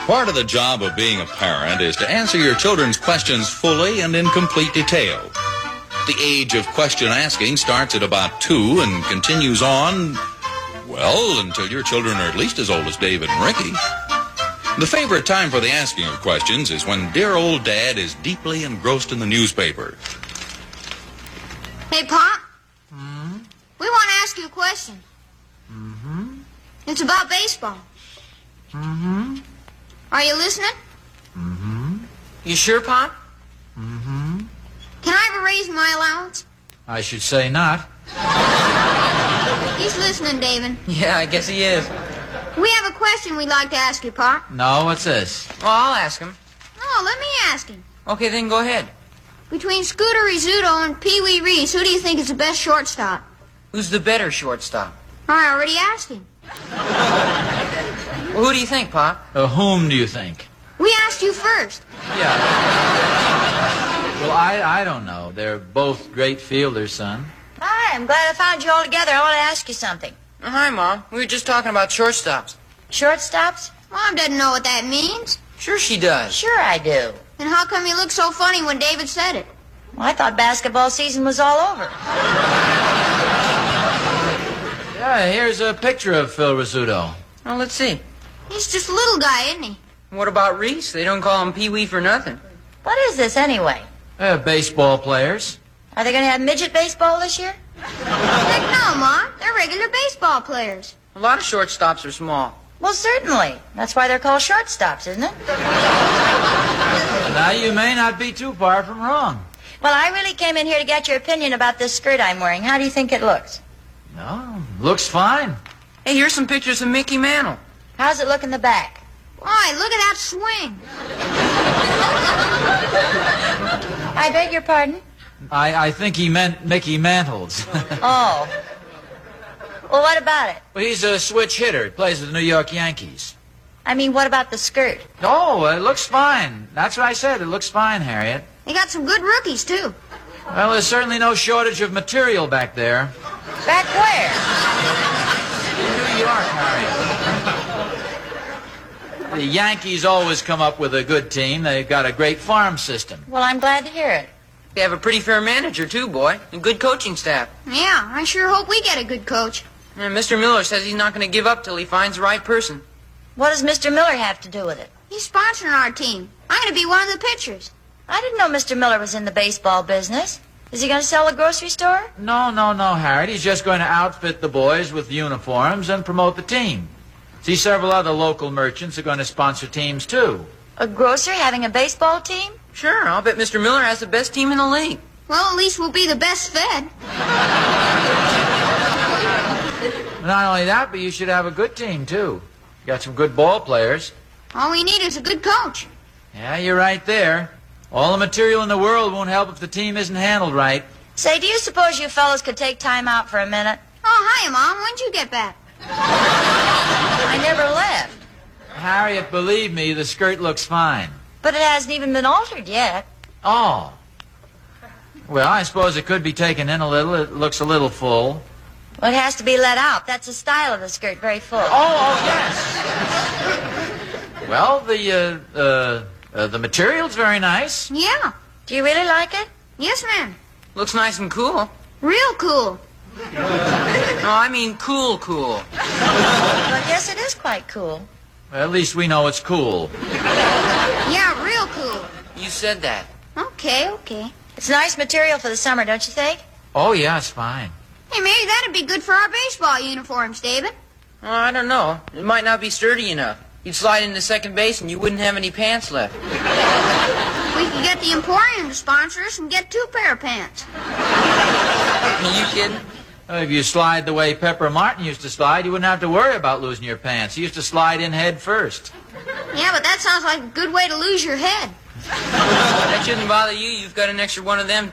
Part of the job of being a parent is to answer your children's questions fully and in complete detail. The age of question asking starts at about 2 and continues on, well, until your children are at least as old as David and Ricky. The favorite time for the asking of questions is when dear old Dad is deeply engrossed in the newspaper. Hey, Pop. We want to ask you a question. It's about baseball. Are you listening? You sure, Pop? Can I ever raise my allowance? I should say not. He's listening, David. Yeah, I guess he is. We have a question we'd like to ask you, Pop. No, what's this? Well, I'll ask him. No, let me ask him. Okay, then go ahead. Between Scooter Rizzuto and Pee Wee Reese, who do you think is the best shortstop? Who's the better shortstop? I already asked him. Well, who do you think, Pop? Whom do you think? We asked you first. Yeah. Well, I don't know. They're both great fielders, son. Hi, I'm glad I found you all together. I want to ask you something. Oh, hi, Mom. We were just talking about shortstops. Shortstops? Mom doesn't know what that means. Sure she does. Sure I do. Then how come you looked so funny when David said it? Well, I thought basketball season was all over. Yeah, here's a picture of Phil Rizzuto. Oh, let's see. He's just a little guy, isn't he? What about Reese? They don't call him Pee Wee for nothing. What is this, anyway? Baseball players. Are they going to have midget baseball this year? Heck no, Mom. They're regular baseball players. A lot of shortstops are small. Well, certainly. That's why they're called shortstops, isn't it? Now, you may not be too far from wrong. Well, I really came in here to get your opinion about this skirt I'm wearing. How do you think it looks? No, looks fine. Hey, here's some pictures of Mickey Mantle. How's it look in the back? Why, look at that swing. I beg your pardon? I think he meant Mickey Mantles. Oh. Well, what about it? Well, he's a switch hitter. He plays with the New York Yankees. I mean, what about the skirt? Oh, it looks fine. That's what I said. It looks fine, Harriet. They got some good rookies, too. Well, there's certainly no shortage of material back there. Back where? In New York, Harriet. The Yankees always come up with a good team. They've got a great farm system. Well, I'm glad to hear it. They have a pretty fair manager, too, boy. And good coaching staff. Yeah, I sure hope we get a good coach. And Mr. Miller says he's not going to give up till he finds the right person. What does Mr. Miller have to do with it? He's sponsoring our team. I'm going to be one of the pitchers. I didn't know Mr. Miller was in the baseball business. Is he going to sell a grocery store? No, Harriet. He's just going to outfit the boys with uniforms and promote the team. See, several other local merchants are going to sponsor teams, too. A grocer having a baseball team? Sure, I'll bet Mr. Miller has the best team in the league. Well, at least we'll be the best fed. Not only that, but you should have a good team, too. You got some good ball players. All we need is a good coach. Yeah, you're right there. All the material in the world won't help if the team isn't handled right. Say, do you suppose you fellas could take time out for a minute? Oh, hiya, Mom. When'd you get back? I never left. Harriet, believe me, the skirt looks fine. But it hasn't even been altered yet. Oh. Well, I suppose it could be taken in a little. It looks a little full. Well, it has to be let out. That's the style of the skirt, very full. Oh, yes. Well, the material's very nice. Yeah. Do you really like it? Yes, ma'am. Looks nice and cool. Real cool. No, I mean cool. Well, I guess it is quite cool. Well, at least we know it's cool. Yeah, real cool. You said that. Okay. It's nice material for the summer, don't you think? Oh, yeah, it's fine. Hey, maybe that'd be good for our baseball uniforms, David. Well, I don't know. It might not be sturdy enough. You'd slide into second base and you wouldn't have any pants left. We could get the Emporium to sponsor us and get 2 pair of pants. Are you kidding? If you slide the way Pepper Martin used to slide, you wouldn't have to worry about losing your pants. He used to slide in head first. Yeah, but that sounds like a good way to lose your head. That shouldn't bother you. You've got an extra one of them,